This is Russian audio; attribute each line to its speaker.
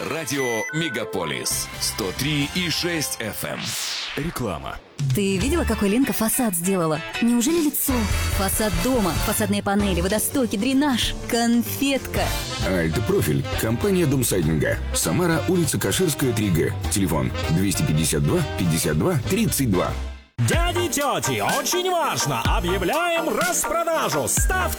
Speaker 1: Радио Мегаполис 103,6 FM. Реклама.
Speaker 2: Ты видела, какой Ленка фасад сделала? Неужели лицо? Фасад дома, фасадные панели, водостоки, дренаж, конфетка.
Speaker 3: Альт-профиль. Компания Домсайдинга. Самара, улица Каширская, 3Г. Телефон 252 52 32.
Speaker 4: Дяди, тети, очень важно! Объявляем распродажу! Ставьте